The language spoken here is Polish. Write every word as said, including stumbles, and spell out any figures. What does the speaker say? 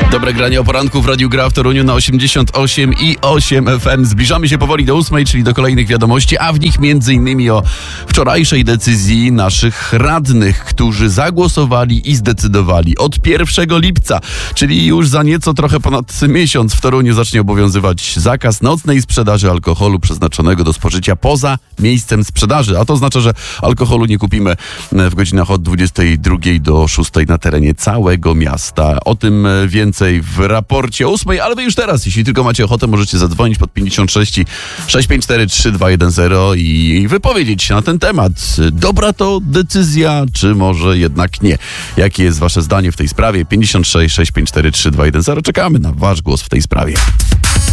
Dobre granie o poranku w Radiu Gra w Toruniu na osiemdziesiąt osiem i osiem F M. Zbliżamy się powoli do ósmej, czyli do kolejnych wiadomości, a w nich między innymi o wczorajszej decyzji naszych radnych, którzy zagłosowali i zdecydowali. Od pierwszego lipca, czyli już za nieco trochę ponad miesiąc, w Toruniu zacznie obowiązywać zakaz nocnej sprzedaży alkoholu przeznaczonego do spożycia poza miejscem sprzedaży. A to oznacza, że alkoholu nie kupimy w godzinach od dwudziestej drugiej do szóstej na terenie całego miasta. O tym więcej w raporcie ósmej, ale wy już teraz, jeśli tylko macie ochotę, możecie zadzwonić pod pięćdziesiąt sześć sześć pięć cztery trzy dwa jeden zero i wypowiedzieć się na ten temat. Dobra to decyzja, czy może jednak nie? Jakie jest wasze zdanie w tej sprawie? pięćdziesiąt sześć sześć pięć cztery trzy dwa jeden zero. Czekamy na wasz głos w tej sprawie.